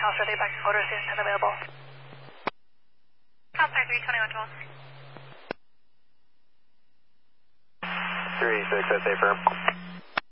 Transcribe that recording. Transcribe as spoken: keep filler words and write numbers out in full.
Calstar three, back to quarter, station ten available. Calstar three, twenty-one twelve. three six, that's A firm.